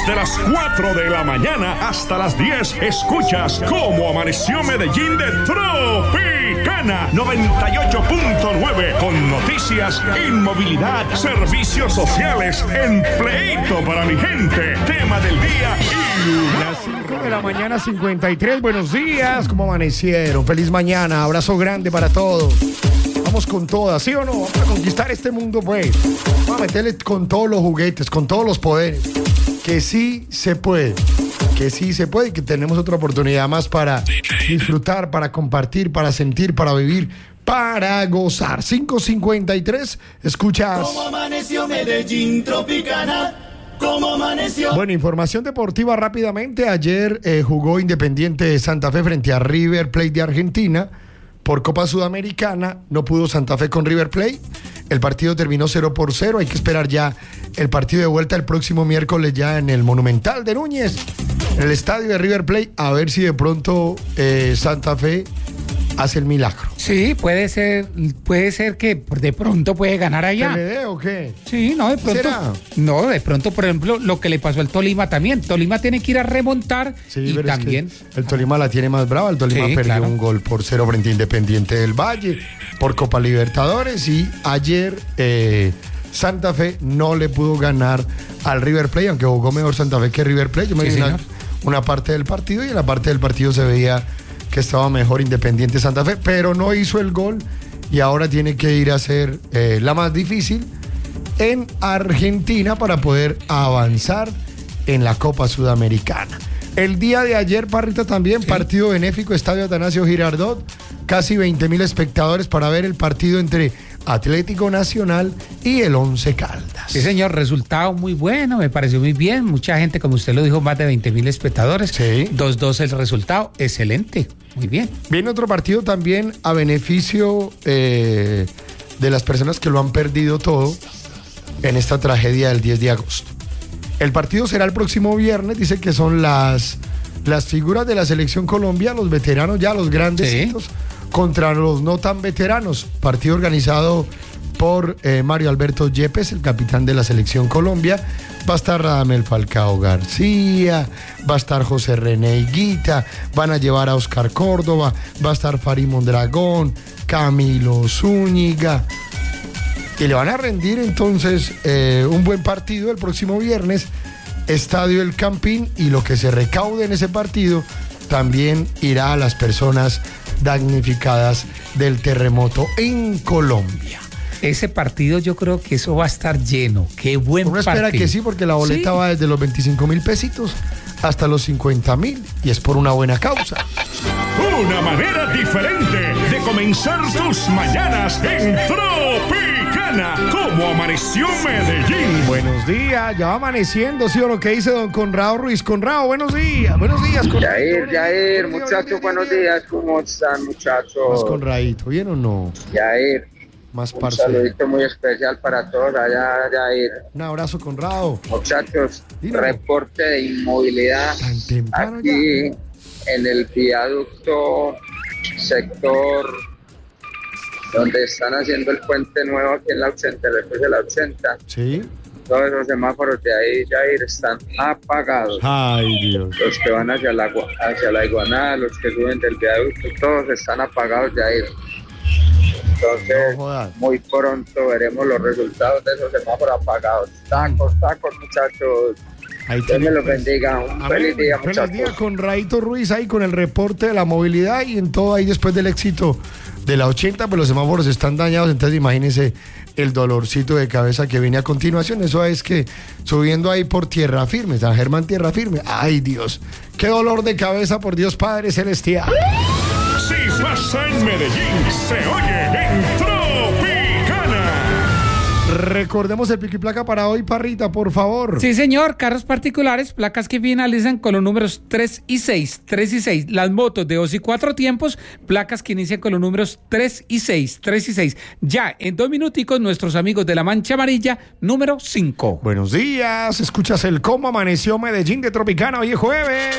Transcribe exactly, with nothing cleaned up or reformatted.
Desde las cuatro de la mañana hasta las diez, escuchas Cómo Amaneció Medellín de Tropicana noventa y ocho punto nueve, con noticias, inmovilidad, servicios sociales, empleito para mi gente, tema del día y las cinco de la mañana, cincuenta y tres. Buenos días, ¿cómo amanecieron? Feliz mañana, abrazo grande para todos. Vamos con todas, ¿sí o no? Vamos a conquistar este mundo, pues. Vamos a meterle con todos los juguetes, con todos los poderes. Que sí se puede, que sí se puede y que tenemos otra oportunidad más para disfrutar, para compartir, para sentir, para vivir, para gozar. cinco cincuenta y tres, escuchas. ¿Cómo amaneció Medellín Tropicana? ¿Cómo amaneció? Bueno, información deportiva rápidamente. Ayer eh, jugó Independiente de Santa Fe frente a River Plate de Argentina por Copa Sudamericana. No pudo Santa Fe con River Plate. El partido terminó cero por cero. Hay que esperar ya el partido de vuelta el próximo miércoles ya en el Monumental de Núñez, en el estadio de River Plate, a ver si de pronto eh, Santa Fe hace el milagro. Sí, puede ser, puede ser que de pronto puede ganar allá. ¿Que le dé o qué? Sí, no, de pronto. ¿Será? No, de pronto, por ejemplo, lo que le pasó al Tolima también. Tolima tiene que ir a remontar sí, y pero también. Es que el Tolima la tiene más brava. El Tolima Sí, perdió claro. un gol por cero frente a Independiente del Valle por Copa Libertadores, y ayer eh, Santa Fe no le pudo ganar al River Plate, aunque jugó mejor Santa Fe que River Plate. Yo me Sí, vi una, señor. una parte del partido, y en la parte del partido se veía que estaba mejor Independiente Santa Fe, pero no hizo el gol y ahora tiene que ir a hacer eh, la más difícil en Argentina para poder avanzar en la Copa Sudamericana. El día de ayer, Parrita, también, sí. Partido benéfico, Estadio Atanasio Girardot, casi veinte mil espectadores para ver el partido entre Atlético Nacional y el Once Caldas. Sí, señor, resultado muy bueno, me pareció muy bien. Mucha gente, como usted lo dijo, más de veinte mil espectadores. Sí. dos dos el resultado, excelente, muy bien. Viene otro partido también a beneficio eh, de las personas que lo han perdido todo en esta tragedia del diez de agosto. El partido será el próximo viernes, dice que son las, las figuras de la Selección Colombia, los veteranos ya, los grandecitos, sí, contra los no tan veteranos. Partido organizado por eh, Mario Alberto Yepes, el capitán de la Selección Colombia. Va a estar Radamel Falcao García, va a estar José René Higuita, van a llevar a Oscar Córdoba, va a estar Farid Mondragón, Camilo Zúñiga. Y le van a rendir entonces eh, un buen partido el próximo viernes, Estadio El Campín, y lo que se recaude en ese partido también irá a las personas damnificadas del terremoto en Colombia. Ese partido yo creo que eso va a estar lleno. Qué buen Uno partido. espera que sí, porque la boleta sí va desde los veinticinco mil pesitos hasta los cincuenta mil, y es por una buena causa. Una manera diferente de comenzar tus mañanas en Tropicana. ¿Cómo amaneció Medellín? Buenos días, ya va amaneciendo, ¿sí o lo que dice don Conrado Ruiz? Conrado, buenos días, buenos días, Conrado. Yair, Yair, muchachos, buenos días, ¿cómo están, muchachos? Más Conradito, ¿bien o no? Yair, más un parcero. saludito muy especial para todos allá, Yair. Un abrazo, Conrado. Muchachos, Dino. Reporte de inmovilidad Tan temprano aquí ya. En el viaducto sector donde están haciendo el puente nuevo aquí en la ochenta, después de la ochenta. Sí. Todos los semáforos de ahí, Yair, están apagados. Ay, Dios. Los que van hacia la, hacia la Iguaná, los que suben del viaducto, todos están apagados, Yair. Entonces, no muy pronto veremos los resultados de esos semáforos apagados. Tacos, tacos, muchachos. Ahí Dios me tiene, los pues. bendiga. Un Amén. feliz día, Feliz muchachos. día con Radito Ruiz ahí con el reporte de la movilidad, y en todo ahí después del éxito de la ochenta, pues los semáforos están dañados. Entonces imagínense el dolorcito de cabeza que viene a continuación. Eso es que subiendo ahí por tierra firme, San Germán tierra firme. Ay, Dios, qué dolor de cabeza, por Dios Padre Celestial. Si pasa en Medellín, se oye en Tropicana. Recordemos el pico y placa para hoy, Parrita, por favor. Sí, señor, carros particulares, placas que finalizan con los números tres y seis, tres y seis. Las motos de dos y cuatro tiempos, placas que inician con los números tres y seis, tres y seis. Ya, en dos minuticos, nuestros amigos de la Mancha Amarilla, número cinco. Buenos días, escuchas el Cómo Amaneció Medellín de Tropicana, hoy es jueves.